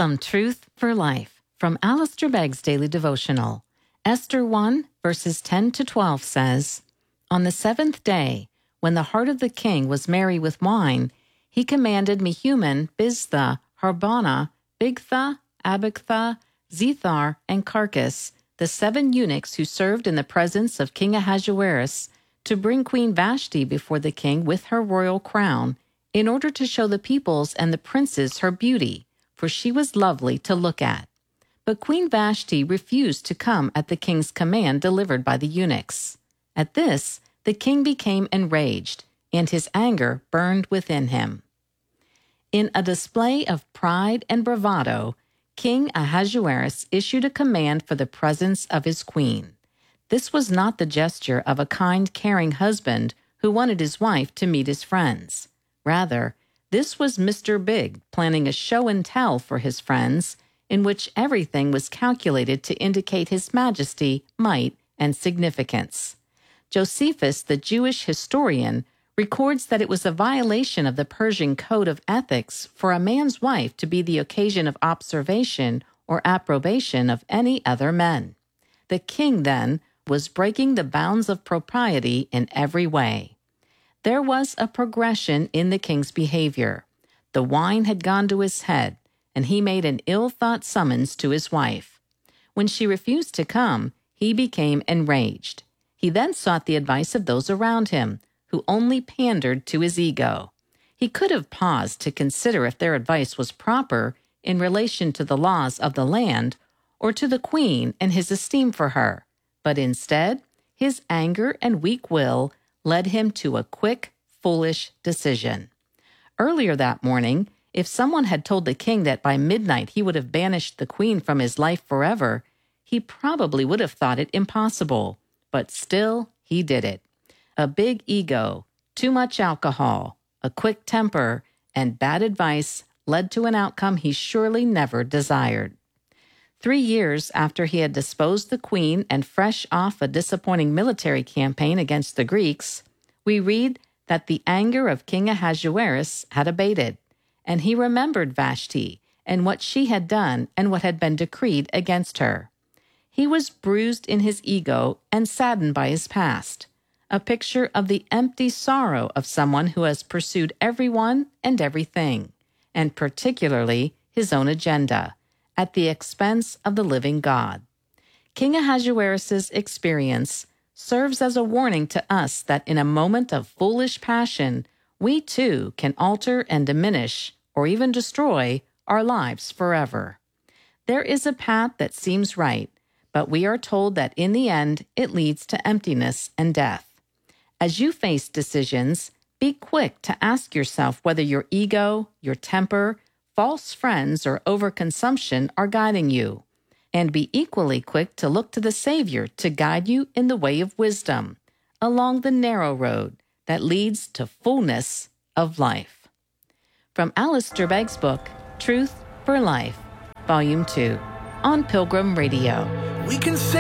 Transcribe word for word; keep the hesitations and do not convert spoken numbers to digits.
Some Truth for Life from Alistair Begg's Daily Devotional. Esther one, verses ten to twelve says, On the seventh day, when the heart of the king was merry with wine, he commanded Mehuman, Biztha, Harbona, Bigtha, Abagtha, Zethar, and Carcas, the seven eunuchs who served in the presence of King Ahasuerus, to bring Queen Vashti before the king with her royal crown, in order to show the peoples and the princes her beauty, for she was lovely to look at. But Queen Vashti refused to come at the king's command delivered by the eunuchs. At this, the king became enraged, and his anger burned within him. In a display of pride and bravado, King Ahasuerus issued a command for the presence of his queen. This was not the gesture of a kind, caring husband who wanted his wife to meet his friends. Rather, this was Mister Big planning a show and tell for his friends, in which everything was calculated to indicate his majesty, might, and significance. Josephus, the Jewish historian, records that it was a violation of the Persian code of ethics for a man's wife to be the occasion of observation or approbation of any other men. The king, then, was breaking the bounds of propriety in every way. There was a progression in the king's behavior. The wine had gone to his head, and he made an ill-thought summons to his wife. When she refused to come, he became enraged. He then sought the advice of those around him, who only pandered to his ego. He could have paused to consider if their advice was proper in relation to the laws of the land or to the queen and his esteem for her, but instead, his anger and weak will led him to a quick, foolish decision. Earlier that morning, if someone had told the king that by midnight he would have banished the queen from his life forever, he probably would have thought it impossible. But still, he did it. A big ego, too much alcohol, a quick temper, and bad advice led to an outcome he surely never desired. Three years after he had disposed the queen and fresh off a disappointing military campaign against the Greeks, we read that the anger of King Ahasuerus had abated, and he remembered Vashti and what she had done and what had been decreed against her. He was bruised in his ego and saddened by his past, a picture of the empty sorrow of someone who has pursued everyone and everything, and particularly his own agenda, at the expense of the living God. King Ahasuerus' experience serves as a warning to us that in a moment of foolish passion, we too can alter and diminish, or even destroy, our lives forever. There is a path that seems right, but we are told that in the end it leads to emptiness and death. As you face decisions, be quick to ask yourself whether your ego, your temper, false friends, or overconsumption are guiding you, and be equally quick to look to the Savior to guide you in the way of wisdom, along the narrow road that leads to fullness of life. From Alistair Begg's book, Truth for Life, Volume two, on Pilgrim Radio. We can say